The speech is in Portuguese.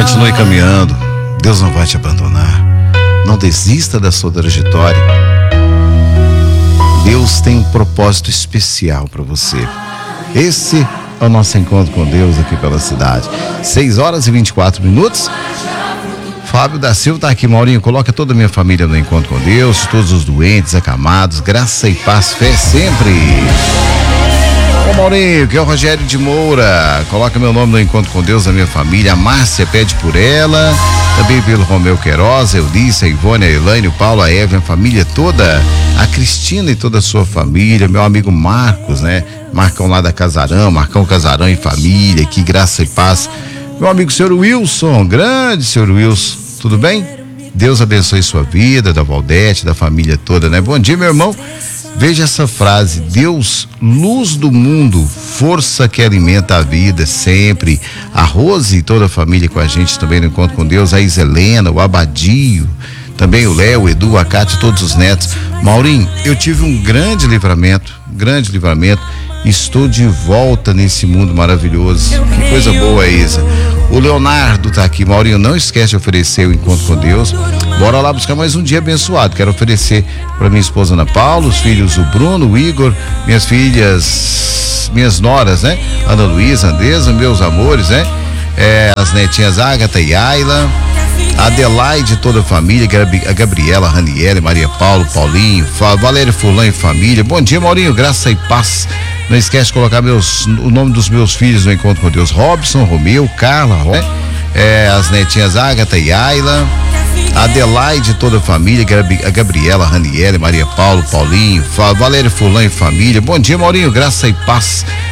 Continue caminhando. Deus não vai te abandonar. Não desista da sua trajetória. Deus tem um propósito especial para você. Esse é o nosso encontro com Deus aqui pela cidade. 6h24. Fábio da Silva está aqui. Maurinho, coloca toda a minha família no encontro com Deus, todos os doentes, acamados, graça e paz, fé sempre. Ô Maurinho, que é o Rogério de Moura, coloca meu nome no encontro com Deus da minha família. A Márcia pede por ela, também pelo Romeu Queiroz, a Eudícia, a Ivone, a Elaine, o Paulo, a Eva, a família toda, a Cristina e toda a sua família, meu amigo Marcos, né? Marcão lá da Casarão, Marcão Casarão e família, que graça e paz. Meu amigo senhor Wilson, grande senhor Wilson, tudo bem? Deus abençoe sua vida, da Valdete, da família toda, né? Bom dia, meu irmão. Veja essa frase: Deus, luz do mundo, força que alimenta a vida sempre. A Rose e toda a família com a gente também no encontro com Deus. A Iselena, o Abadio, também o Léo, o Edu, a Cátia, todos os netos. Maurinho, eu tive um grande livramento. Estou de volta nesse mundo maravilhoso. Que coisa boa é Isa. O Leonardo tá aqui. Maurinho, não esquece de oferecer o encontro com Deus. Bora lá buscar mais um dia abençoado. Quero oferecer para minha esposa Ana Paula, os filhos o Bruno, o Igor, minhas filhas, minhas noras, né? Ana Luísa, Andresa, meus amores, né? As netinhas Ágata e Ayla, a Adelaide, toda a família, a Gabriela, a Raniele, Maria Paulo, Paulinho, Valério Fulano e família. Bom dia, Maurinho, graça e paz. Não esquece de colocar o nome dos meus filhos no encontro com Deus: Robson, Romeu, Carla, as netinhas Ágata e Ayla, a Adelaide, toda a família, a Gabriela, a Raniele, Maria Paulo, Paulinho, Valério Fulano e família. Bom dia, Maurinho, graça e paz.